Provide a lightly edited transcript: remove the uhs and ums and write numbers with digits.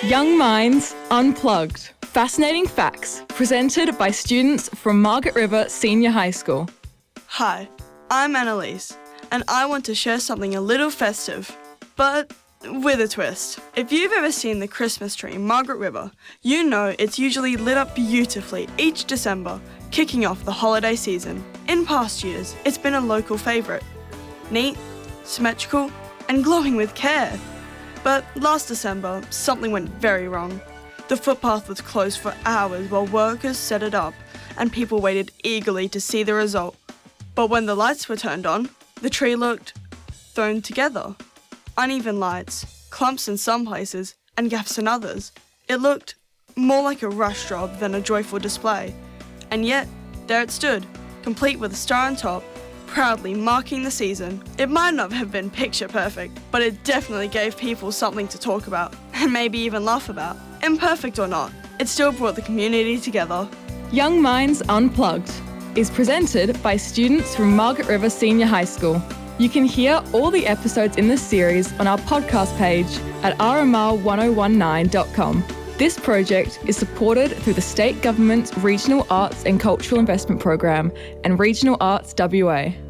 Young Minds Unplugged. Fascinating facts presented by students from Margaret River Senior High School. Hi, I'm Annalise, and I want to share something a little festive, but with a twist. If you've ever seen the Christmas tree in Margaret River, you know it's usually lit up beautifully each December, kicking off the holiday season. In past years, it's been a local favourite. Neat, symmetrical, and glowing with care. But last December, something went very wrong. The footpath was closed for hours while workers set it up, and people waited eagerly to see the result. But when the lights were turned on, the tree looked thrown together. Uneven lights, clumps in some places, and gaps in others. It looked more like a rush job than a joyful display. And yet, there it stood, complete with a star on top, proudly marking the season. It might not have been picture perfect, but it definitely gave people something to talk about, and maybe even laugh about. Imperfect or not, it still brought the community together. Young Minds Unplugged is presented by students from Margaret River Senior High School. You can hear all the episodes in this series on our podcast page at rmr1019.com. This project is supported through the State Government's Regional Arts and Cultural Investment Program and Regional Arts WA.